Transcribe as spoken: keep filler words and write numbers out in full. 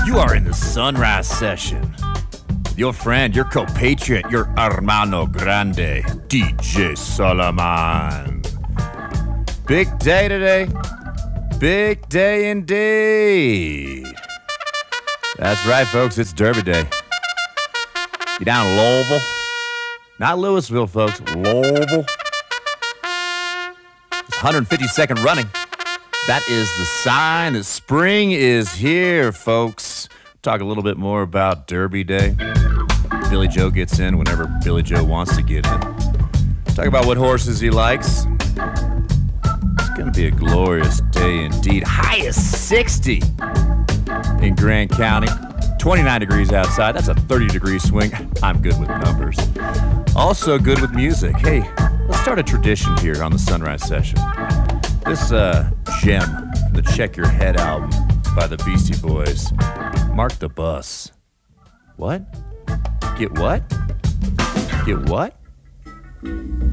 You are in the Sunrise Session. Your friend, your compatriot, your hermano grande, D J Solomon. Big day today. Big day indeed. That's right, folks. It's Derby Day. You down in Louisville? Not Louisville, folks. Louisville. It's one hundred fifty-second running. That is the sign that spring is here, folks. Talk a little bit more about Derby Day. Billy Joe gets in whenever Billy Joe wants to get in. Talk about what horses he likes. It's going to be a glorious day indeed. High as sixty in Grant County. twenty-nine degrees outside. That's a thirty degree swing. I'm good with numbers. Also good with music. Hey, let's start a tradition here on the Sunrise Session. This uh, gem from the Check Your Head album by the Beastie Boys. Mark the Bus. What? Get what? Get what?